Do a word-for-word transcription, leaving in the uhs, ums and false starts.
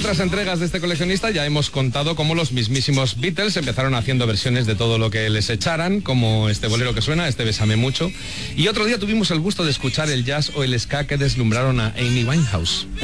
otras entregas de este coleccionista ya hemos contado cómo los mismísimos Beatles empezaron haciendo versiones de todo lo que les echaran, como este bolero que suena, este Bésame Mucho. Y otro día tuvimos el gusto de escuchar el jazz o el ska que deslumbraron a Amy Winehouse.